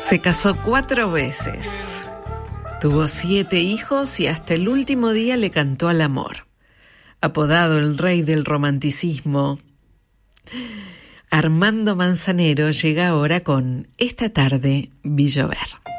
Se casó 4 veces. Tuvo 7 hijos y hasta el último día le cantó al amor. Apodado el rey del romanticismo, Armando Manzanero llega ahora con Esta tarde vi llover.